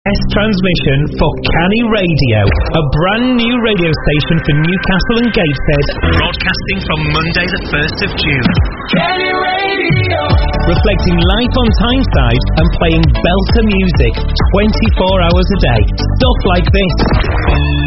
Test transmission for Canny Radio, a brand new radio station for Newcastle and Gateshead, broadcasting from Monday the 1st of June. Canny Radio! Reflecting life on Tyneside and playing belter music 24 hours a day. Stuff like this.